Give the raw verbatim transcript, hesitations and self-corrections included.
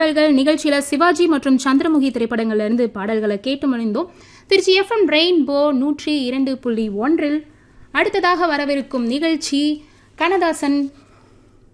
பாடல்கள் நிகழ்ச்சியில சிவாஜி மற்றும் சந்திரமுகி திரைப்படங்கள்ல இருந்து பாடல்களை கேட்டு மணிந்தோம். திருச்சி எஃப்எம் ரெயின்போ நூற்றி இரண்டு புள்ளி ஒன்றில் அடுத்ததாக வரவிருக்கும் நிகழ்ச்சி கண்ணதாசன்